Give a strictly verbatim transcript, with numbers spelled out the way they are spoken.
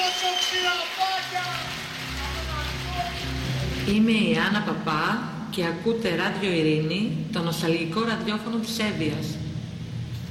Είμαι η Άννα Παπά και ακούτε Ράδιο Ειρήνη, το νοσταλγικό ραδιόφωνο της Εύβοιας.